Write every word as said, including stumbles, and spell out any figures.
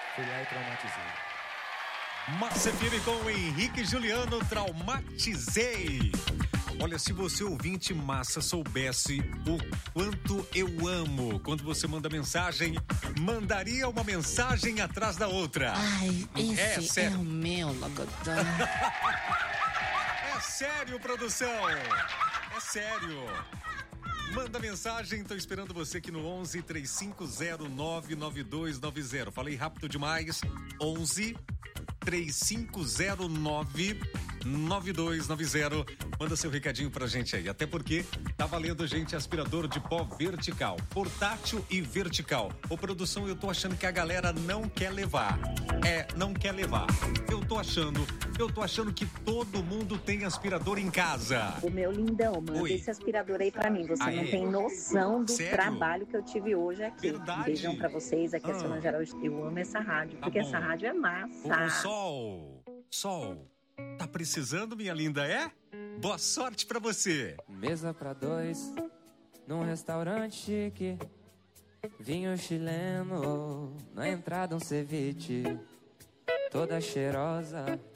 Fui lá e traumatizei. Massa F M com o Henrique e Juliano, Traumatizei. Olha, se você ouvinte massa soubesse o quanto eu amo quando você manda mensagem, mandaria uma mensagem atrás da outra. Ai, esse é, é, sério. o meu logodão. É sério, produção. É sério. Manda mensagem, tô esperando você aqui no onze, três cinco zero, nove nove dois nove zero. Falei rápido demais. onze, três cinco zero, nove nove dois nove zero. Manda seu recadinho pra gente aí. Até porque tá valendo, gente, aspirador de pó vertical, portátil e vertical. Ô, produção, eu tô achando que a galera não quer levar. É, não quer levar. Eu tô achando, eu tô achando que todo mundo tem aspirador em casa. O meu lindão, manda Oi. esse aspirador aí pra mim. Você Aê. não tem noção do Sério? trabalho que eu tive hoje aqui. Verdade. Um beijão pra vocês. Aqui é Ah. a Sônia Geral. Eu amo essa rádio, Tá porque bom. essa rádio é massa. Ô, Sol, Sol, tá precisando, minha linda, é? Boa sorte pra você. Mesa pra dois, num restaurante chique. Vinho chileno, na entrada um ceviche. Toda cheirosa,